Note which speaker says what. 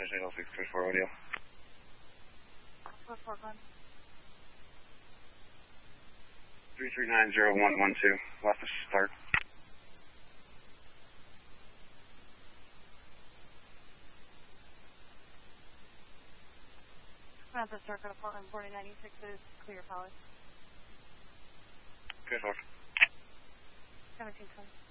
Speaker 1: Mission 634, what deal? 3390112, left of start.
Speaker 2: Samantha Circle, Portland 4096 is clear, Polly.
Speaker 1: Good,
Speaker 2: 1720.